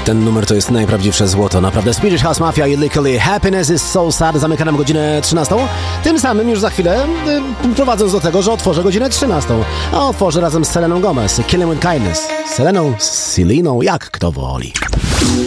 Ten numer to jest najprawdziwsze złoto. Naprawdę Swedish House Mafia i Lykkali Happiness is so sad. Zamyka nam godzinę 13. Tym samym już za chwilę prowadząc do tego, że otworzę godzinę 13. A otworzę razem z Seleną Gomez. Killing with Kindness. Seleną, Seliną, jak kto woli.